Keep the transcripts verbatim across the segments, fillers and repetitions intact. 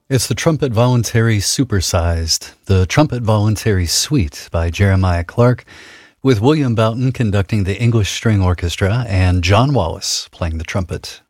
It's the Trumpet Voluntary Supersized, the Trumpet Voluntary Suite by Jeremiah Clark, with William Boughton conducting the English String Orchestra and John Wallace playing the trumpet.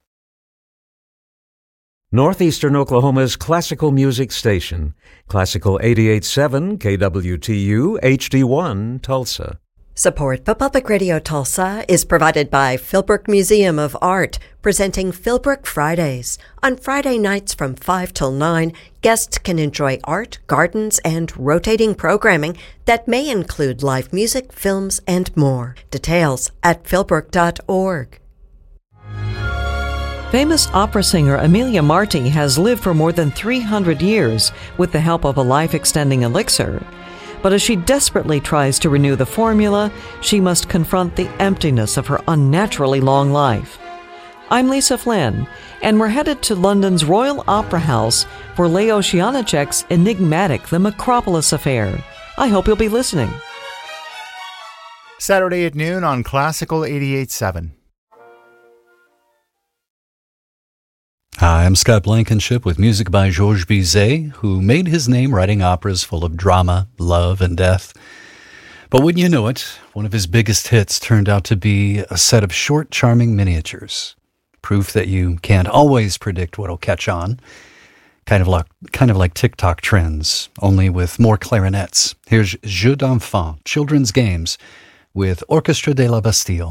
Northeastern Oklahoma's classical music station, Classical eighty-eight point seven K W T U H D one, Tulsa. Support for Public Radio Tulsa is provided by Philbrook Museum of Art, presenting Philbrook Fridays. On Friday nights from five till nine, guests can enjoy art, gardens, and rotating programming that may include live music, films, and more. Details at philbrook dot org. Famous opera singer Amelia Marti has lived for more than three hundred years with the help of a life-extending elixir. But as she desperately tries to renew the formula, she must confront the emptiness of her unnaturally long life. I'm Lisa Flynn, and we're headed to London's Royal Opera House for Leo Shianicek's enigmatic The Macropolis Affair. I hope you'll be listening. Saturday at noon on Classical eighty-eight point seven. Hi, I'm Scott Blankenship with music by Georges Bizet, who made his name writing operas full of drama, love, and death. But wouldn't you know it, one of his biggest hits turned out to be a set of short, charming miniatures. Proof that you can't always predict what'll catch on. Kind of like, kind of like TikTok trends, only with more clarinets. Here's Jeux d'enfants, Children's Games, with Orchestre de la Bastille.